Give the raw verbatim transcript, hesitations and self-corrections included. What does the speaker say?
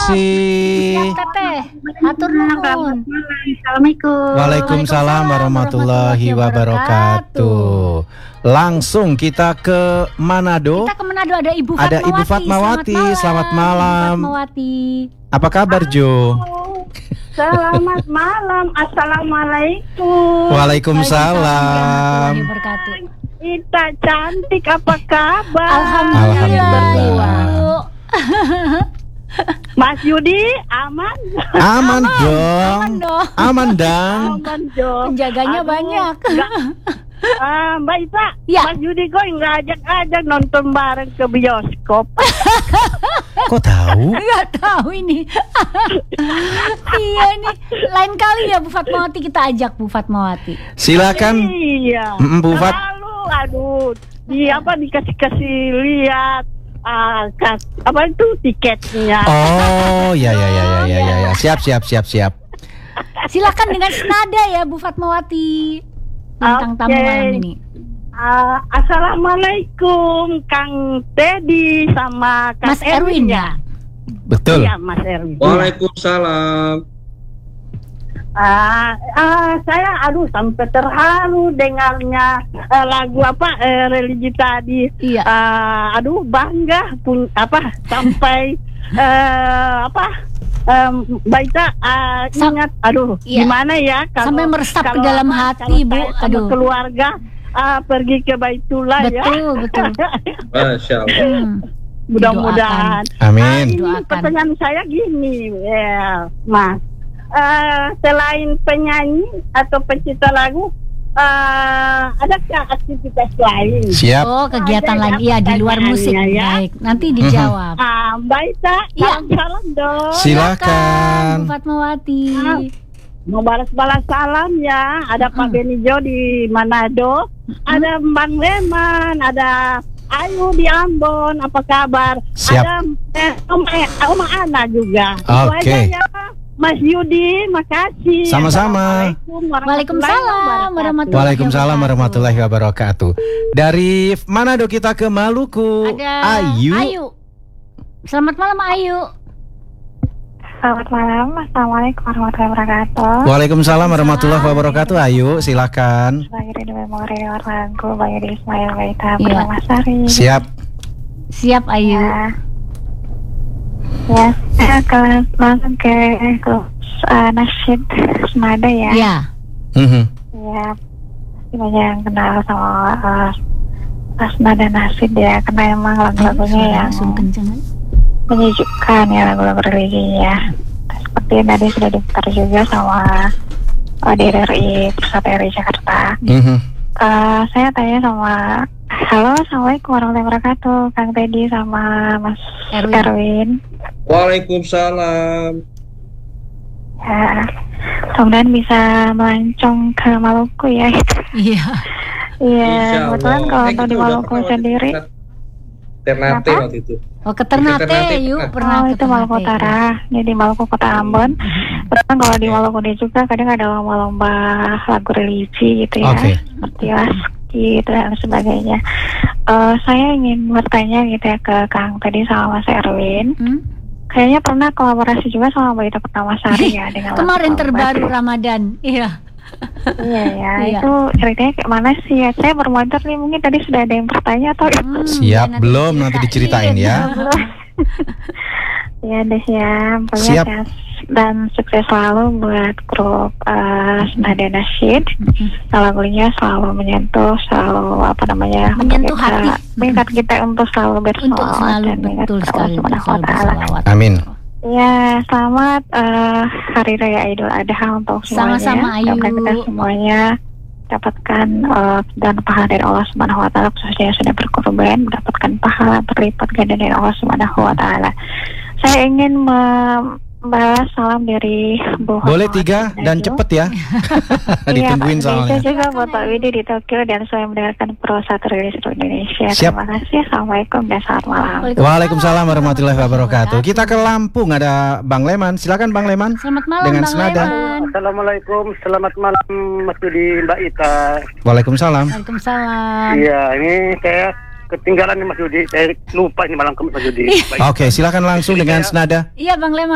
kasih. Teteh, atur nuhun. Assalamualaikum. Waalaikumsalam warahmatullahi wabarakatuh. Langsung kita ke Manado. Kita ke Manado, ada Ibu Fatmawati. Ada Ibu Fatmawati. Selamat malam. Ibu Fatmawati. Apa kabar, Jo? Selamat malam. Assalamualaikum. Waalaikumsalam. Warahmatullahi wabarakatuh. Ita cantik, apa kabar? Alhamdulillah. Alhamdulillah. Ibu. Mas Yudi aman? Aman dong. Aman dong. Aman dong. Aman dong. Penjaganya Aduh, banyak. enggak. Ah, Mbak Ita, Ya. Mas Yudi kok nggak ajak-ajak nonton bareng ke bioskop? Kok tahu? Nggak tahu ini. Iya nih. Lain kali ya Bu Fatmawati kita ajak Bu Fatmawati. Silakan. Iya. Mm, Bu Fat. Lalu, aduh, di apa dikasih-kasih lihat ah, kas, apa itu tiketnya? Oh, ya ya ya ya ya ya. ya. Siap siap siap siap. Silakan dengan senada ya Bu Fatmawati. Tentang tamu Oke. malam ini. Ah, Assalamualaikum Kang Teddy sama Kang Mas Erwin ya. Betul. Iya, Mas Erwin. Waalaikumsalam. Ah, ah, saya aduh sampai terharu dengarnya eh, lagu apa eh, religi tadi. Iya. Ah, aduh bangga pun apa sampai eh, apa um, Baita ah, Sam- ingat aduh Iya. gimana ya kalau Sampai meresap ke kalau dalam apa, hati, kalau Bu. saya sama Aduh. keluarga ah, pergi ke Baitullah ya. Betul, betul. Masya Allah. Hmm. Mudah-mudahan. Amin. Ini Doakan. pertanyaan saya gini, ya, Mas. Eh, selain penyanyi atau pencipta lagu, eh, adakah aktivitas lain? Siap. Oh, kegiatan Ada lain. Iya, di luar musik. pertanyaannya, ya. Baik, nanti dijawab. Ah, Mbak Ita, Iya. salam-salam dong. Bu Silakan. Fatmawati. Ah, Mau balas-balas salam ya. Ada Pak Mm. Benijo di Manado, ada Bang Leman, ada Ayu di Ambon. Apa kabar? Siap. Ada eh, Om, eh, Om Ana juga. Itu Oke. aja ya, Mas Yudi. Makasih. Sama-sama. Assalamualaikum warahmatullahi Waalaikumsalam wabarakatuh. warahmatullahi Waalaikumsalam warahmatullahi wabarakatuh. Dari Manado kita ke Maluku. Ada Ayu. Ayu. Selamat malam Ayu. Selamat malam, Assalamualaikum warahmatullahi wabarakatuh. Waalaikumsalam warahmatullahi wabarakatuh. Ayu, silakan. Sebagai di memori lagu Bayu di Ismail Baita Iya. Permasari. Siap. Siap Ayu. Ya, ya, saya akan langsung ke klub uh, nasyid Senada ya. Ya. Mhm. Ya, pasti banyak yang kenal sama uh, Senada Nasyid ya, karena emang lagu-lagunya yang Langsung kenceng. menyejukkan ya, lagu-lagu religi ya. Seperti yang tadi sudah diputar juga sama uh, D R I Pusat R I Jakarta. Mhm. Uh, saya tanya sama, halo, assalamualaikum warahmatullahi wabarakatuh, Kang Teddy sama Mas Erwin. Erwin. Waalaikumsalam. Ya, mudah-mudahan bisa melancong ke Maluku ya. Iya. Iya, Insya kebetulan Allah. kalau Eh, untuk kita di udah Maluku pernah waktu sendiri, itu. Ternate Apa? waktu itu. Oh, ke Ternate, Ternate yuk pernah. pernah oh ke itu Maluku Ternate. Utara, ini di Maluku Kota Ambon. Bahkan kalau di Oke. Maluku ini juga kadang ada lomba-lomba lagu religi gitu ya, Oke. seperti Laski dan sebagainya. Eh, saya ingin bertanya gitu ya ke Kang tadi sama Mas Erwin. Hmm? Kayaknya pernah kolaborasi juga sama Baita Pertamasari ya dengan Kemarin lagu terbaru Kompas. Ramadan. Iya. Iya ya, Iya. itu ceritanya kayak mana sih ya? Saya bermodal nih, mungkin tadi sudah ada yang bertanya atau Hmm, Siap, nanti belum, nanti diceritain ya. belum? Ya deh ya, pokoknya Siap. sehat dan sukses selalu buat grup uh, Senada Nasyid. Lagunya selalu menyentuh, selalu apa namanya, Menyentuh kita, hati. mengingat kita untuk selalu Untuk bersolawat selalu dan mengingat betul kepada sekali Allah untuk Subhanahu wa selalu Ta'ala. berselawat. Amin. Ya, selamat uh, Hari Raya Idul Adha untuk semuanya. Sama-sama, Ayu. Mudah-mudahan kita semuanya dapatkan uh, dan pahala dari Allah Subhanahu wa Ta'ala, khususnya yang sudah berkorban, mendapatkan pahala berlipat ganda dari Allah Subhanahu wa Ta'ala. Saya ingin membalas salam dari Bu Boleh Fatmawati tiga dan Najo. cepet ya. Ditungguin Iya, Pak. soalnya. Bisa juga buat Pak Widi di Tokyo dan saya mendengarkan Pro satu Rilis Indonesia. Siap. Terima kasih. Assalamualaikum dan selamat malam. Waalaikumsalam warahmatullahi wabarakatuh. Kita ke Lampung, ada Bang Leman. Silakan Bang Leman. Selamat malam Dengan Bang senada. Leman. Assalamualaikum, selamat malam Mas Yudi, Mbak Ita. Waalaikumsalam. Waalaikumsalam. Iya, ini saya ketinggalan nih Mas Yudi, saya lupa ini malam ke Mas Yudi. Baik. Oke, silakan langsung dengan senada. Iya Bang Leman.